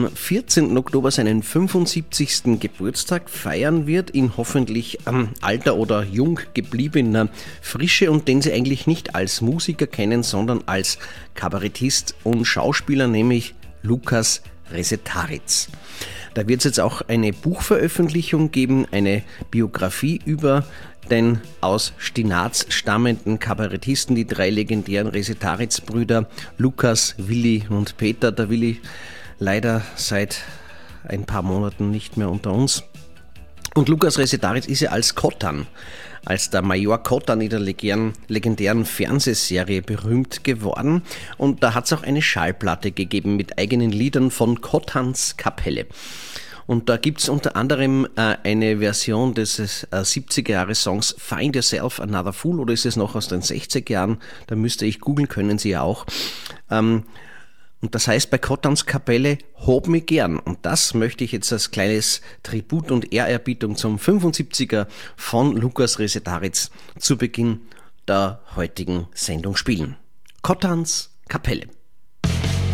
Am 14. Oktober seinen 75. Geburtstag feiern wird, in hoffentlich alter oder jung gebliebener Frische, und den Sie eigentlich nicht als Musiker kennen, sondern als Kabarettist und Schauspieler, nämlich Lukas Resetaritz. Da wird es jetzt auch eine Buchveröffentlichung geben, eine Biografie über den aus Stinaz stammenden Kabarettisten, die drei legendären Resetaritz-Brüder Lukas, Willi und Peter. Der Willi leider seit ein paar Monaten nicht mehr unter uns. Und Lukas Resetaritz ist ja als Kottan, als der Major Kottan in der legendären Fernsehserie berühmt geworden. Und da hat es auch eine Schallplatte gegeben mit eigenen Liedern von Kottans Kapelle. Und da gibt es unter anderem eine Version des 70er-Jahre-Songs Find Yourself Another Fool, oder ist es noch aus den 60er Jahren? Da müsste ich googeln, können Sie ja auch. Und das heißt bei Kottans Kapelle Hob mich gern. Und das möchte ich jetzt als kleines Tribut und Ehrerbietung zum 75er von Lukas Resetaritz zu Beginn der heutigen Sendung spielen. Kottans Kapelle.